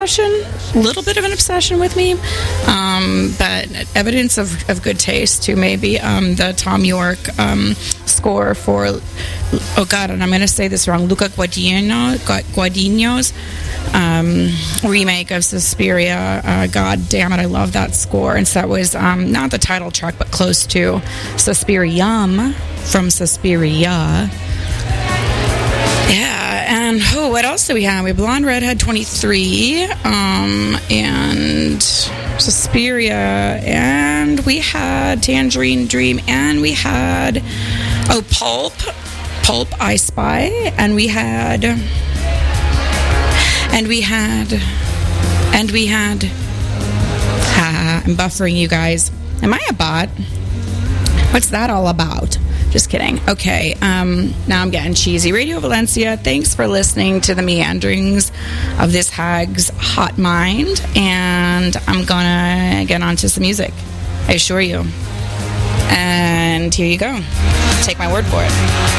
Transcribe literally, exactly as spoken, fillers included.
a little bit of an obsession with me, um, but evidence of, of good taste too, maybe. Um, the Tom York um, score for, oh God, and I'm going to say this wrong, Luca Guadagnino, Guadagnino's um, remake of Suspiria. Uh, God damn it, I love that score. And so that was um, not the title track, but close to Suspirium from Suspiria. Yeah, and oh, what else do we have? We have Blonde Redhead twenty-three, um, and Suspiria, and we had Tangerine Dream, and we had, oh, Pulp, Pulp, I Spy, and we had, and we had, and we had, ha, I'm buffering you guys. Am I a bot? What's that all about? Just kidding. Okay, um, now I'm getting cheesy. Radio Valencia, thanks for listening to the meanderings of this hag's hot mind, and I'm gonna get on to some music, I assure you. And here you go. Take my word for it.